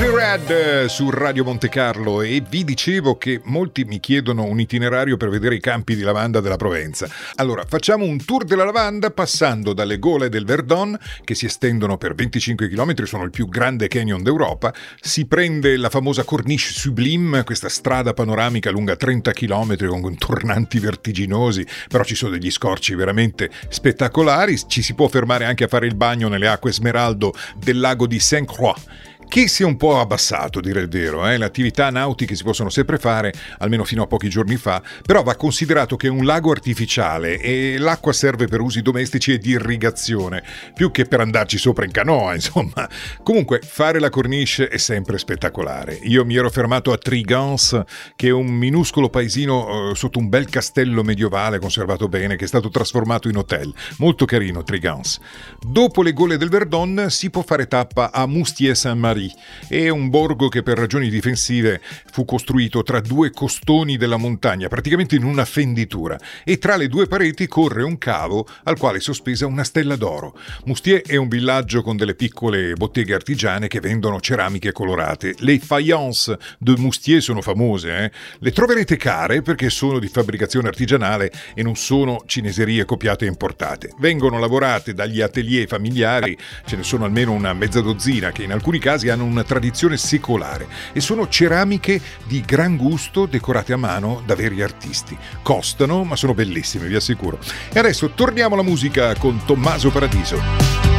Simply Red su Radio Monte Carlo, e vi dicevo che molti mi chiedono un itinerario per vedere i campi di lavanda della Provenza. Allora, facciamo un tour della lavanda passando dalle gole del Verdon, che si estendono per 25 km, sono il più grande canyon d'Europa. Si prende la famosa Corniche Sublime, questa strada panoramica lunga 30 km con contornanti vertiginosi, però ci sono degli scorci veramente spettacolari. Ci si può fermare anche a fare il bagno nelle acque smeraldo del lago di Saint-Croix, che si è un po' abbassato, dire il vero. Le attività nautiche si possono sempre fare, almeno fino a pochi giorni fa, però va considerato che è un lago artificiale e l'acqua serve per usi domestici e di irrigazione, più che per andarci sopra in canoa, insomma. Comunque, fare la corniche è sempre spettacolare. Io mi ero fermato a Trigance, che è un minuscolo paesino sotto un bel castello medievale conservato bene, che è stato trasformato in hotel. Molto carino Trigance. Dopo le gole del Verdon si può fare tappa a Moustiers-Saint-Marie. È un borgo che per ragioni difensive fu costruito tra due costoni della montagna, praticamente in una fenditura, e tra le due pareti corre un cavo al quale è sospesa una stella d'oro. Moustiers è un villaggio con delle piccole botteghe artigiane che vendono ceramiche colorate. Le faïences de Moustiers sono famose, Le troverete care perché sono di fabbricazione artigianale e non sono cineserie copiate e importate. Vengono lavorate dagli atelier familiari, ce ne sono almeno una mezza dozzina, che in alcuni casi hanno una tradizione secolare e sono ceramiche di gran gusto decorate a mano da veri artisti. Costano, ma sono bellissime, vi assicuro. E adesso torniamo alla musica con Tommaso Paradiso.